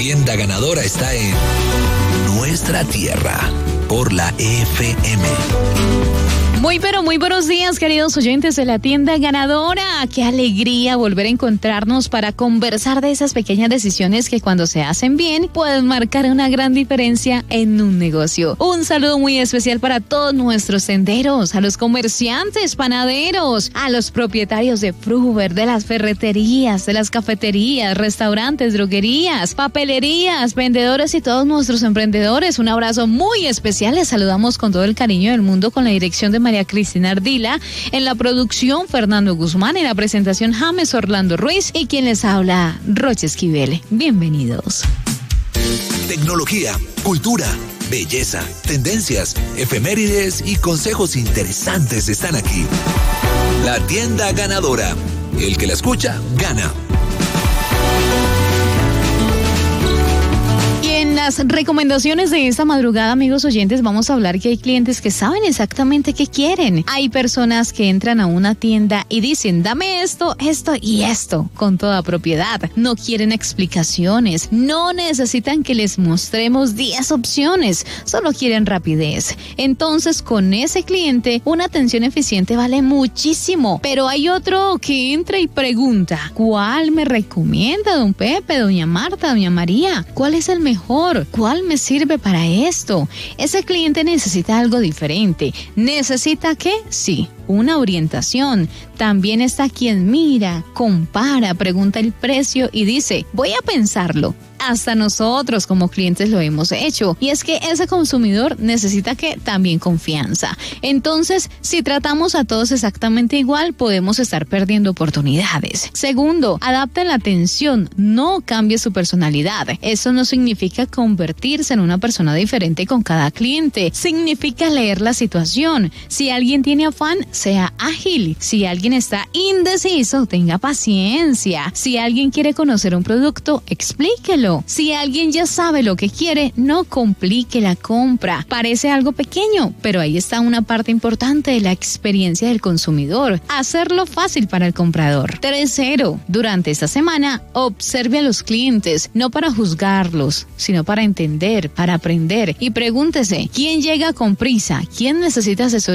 tienda ganadora está en nuestra tierra, por la FM. Muy pero muy buenos días, queridos oyentes de la tienda ganadora. Qué alegría volver a encontrarnos para conversar de esas pequeñas decisiones que cuando se hacen bien pueden marcar una gran diferencia en un negocio. Un saludo muy especial para todos nuestros tenderos, a los comerciantes, panaderos, a los propietarios de Fruver, de las ferreterías, de las cafeterías, restaurantes, droguerías, papelerías, vendedores y todos nuestros emprendedores. Un abrazo muy especial. Les saludamos con todo el cariño del mundo, con la dirección de María Cristina Ardila, en la producción Fernando Guzmán, en la presentación James Orlando Ruiz y quien les habla, Rocha Esquivel. Bienvenidos. Tecnología, cultura, belleza, tendencias, efemérides y consejos interesantes están aquí. La tienda ganadora. El que la escucha, gana. En las recomendaciones de esta madrugada, amigos oyentes, vamos a hablar que hay clientes que saben exactamente qué quieren. Hay personas que entran a una tienda y dicen, dame esto, esto y esto, con toda propiedad. No quieren explicaciones, no necesitan que les mostremos 10 opciones, solo quieren rapidez. Entonces, con ese cliente, una atención eficiente vale muchísimo. Pero hay otro que entra y pregunta, ¿cuál me recomienda, don Pepe, doña Marta, doña María? ¿Cuál es el mejor? ¿Cuál me sirve para esto? Ese cliente necesita algo diferente. ¿Necesita qué? Sí, una orientación. También está quien mira, compara, pregunta el precio y dice, voy a pensarlo. Hasta nosotros como clientes lo hemos hecho. Y es que ese consumidor necesita que también confianza. Entonces, si tratamos a todos exactamente igual, podemos estar perdiendo oportunidades. Segundo, adapta la atención, no cambie su personalidad. Eso no significa convertirse en una persona diferente con cada cliente. Significa leer la situación. Si alguien tiene afán, sea ágil. Si alguien está indeciso, tenga paciencia. Si alguien quiere conocer un producto, explíquelo. Si alguien ya sabe lo que quiere, no complique la compra. Parece algo pequeño, pero ahí está una parte importante de la experiencia del consumidor. Hacerlo fácil para el comprador. Tercero, durante esta semana, observe a los clientes, no para juzgarlos, sino para entender, para aprender. Y pregúntese, ¿quién llega con prisa? ¿Quién necesita asesoría?